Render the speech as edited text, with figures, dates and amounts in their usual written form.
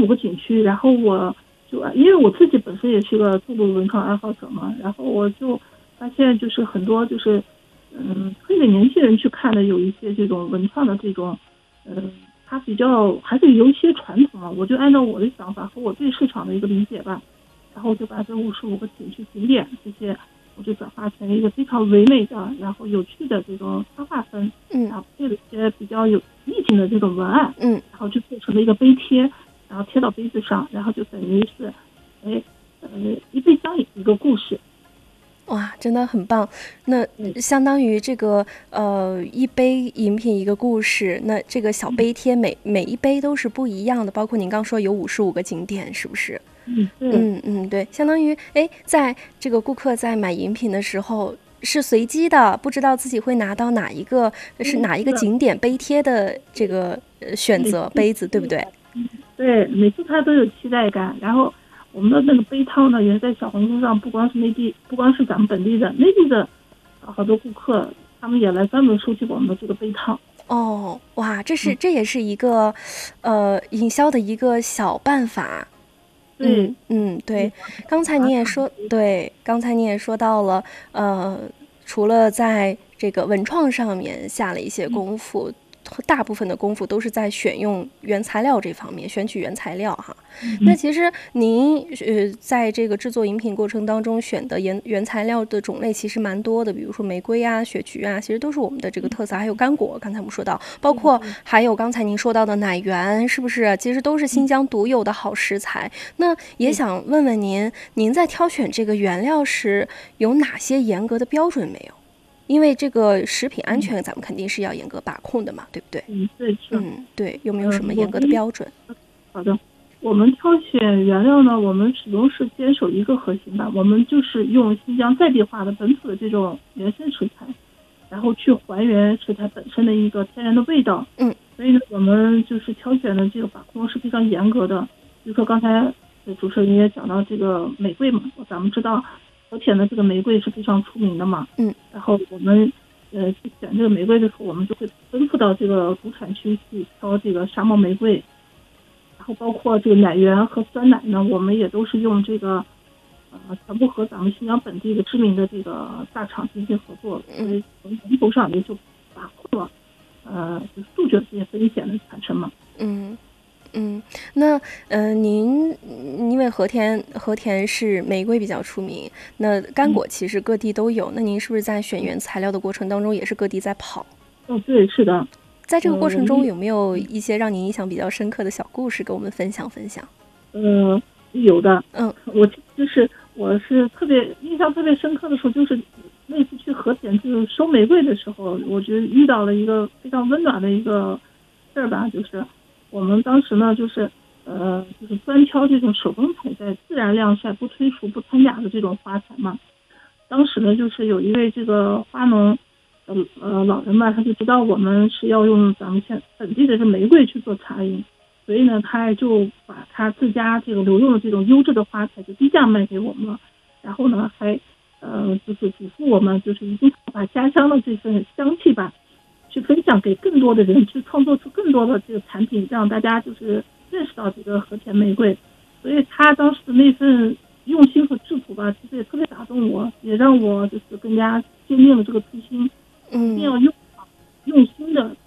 45个景区，然后我就因为我自己本身也是个重度文创爱好者嘛，然后我就发现就是很多就是推给年轻人去看的有一些这种文创的这种它比较还是有一些传统啊，我就按照我的想法和我对市场的一个理解吧，然后就把这55个景区景点这些，我就转化成一个非常唯美的，然后有趣的这种插画风，然后配了一些比较有意境的这种文案，然后就做成了一个碑贴，然后贴到杯子上，然后就等于是，一杯相饮一个故事。 哇，真的很棒！那相当于这个一杯饮品一个故事，那这个小杯贴每一杯都是不一样的，包括您刚说有55个景点，是不是？对，相当于在这个顾客在买饮品的时候是随机的，不知道自己会拿到哪一个景点杯贴的这个选择杯子，对不对？ 对，每次他都有期待感。然后我们的那个杯套呢，也在小红书上，不光是咱们本地的，内地的好多顾客，他们也来专门收集我们的这个杯套。 哦，哇，这也是一个营销的一个小办法。对，刚才你也说到了，除了在这个文创上面下了一些功夫，大部分的功夫都是在选用原材料这方面，选取原材料哈。那其实您在这个制作饮品过程当中选的原材料的种类其实蛮多的，比如说玫瑰啊、雪菊啊，其实都是我们的这个特色，还有干果，刚才我们说到，包括还有刚才您说到的奶源，是不是？其实都是新疆独有的好食材。那也想问问您在挑选这个原料时有哪些严格的标准没有？因为这个食品安全咱们肯定是要严格把控的嘛，对不对？ 对，是。 对，有没有什么严格的标准？ 好的，我们挑选原料呢，我们始终是坚守一个核心吧，我们就是用新疆在地化的本土的这种原生食材，然后去还原食材本身的一个天然的味道。所以呢，我们就是挑选的这个把控是非常严格的。比如说刚才主持人也讲到这个玫瑰嘛，咱们知道和田的这个玫瑰是非常出名的嘛，然后我们去选这个玫瑰的时候，我们就会奔赴到这个主产区去挑这个沙漠玫瑰，然后包括这个奶源和酸奶呢，我们也都是用这个全部和咱们新疆本地的知名的这个大厂进行合作，所以从源头上也就把控了就是杜绝这些风险的产生嘛。 那您因为和田是玫瑰比较出名，那干果其实各地都有，那您是不是在选原材料的过程当中也是各地在跑？ 对，是的。 在这个过程中有没有一些让您印象比较深刻的小故事跟我们分享？ 有的。我是印象特别深刻的时候，就是那次去和田就是收玫瑰的时候，我觉得遇到了一个非常温暖的一个事儿吧，就是我们当时呢，就是专挑这种手工采摘、自然晾晒、不催熟、不掺假的这种花材嘛。当时呢，就是有一位这个花农老人吧，他就知道我们是要用咱们本地的这玫瑰去做茶饮，所以呢，他就把他自家这个留用的这种优质的花材就低价卖给我们了。然后呢，还就是嘱咐我们，就是一定要把家乡的这份香气吧，去分享给更多的人，去创作出更多的这个产品，让大家就是认识到这个和田玫瑰。所以他当时的那份用心和质朴吧，其实也特别打动我，也让我就是更加坚定了这个初心，一定要用心的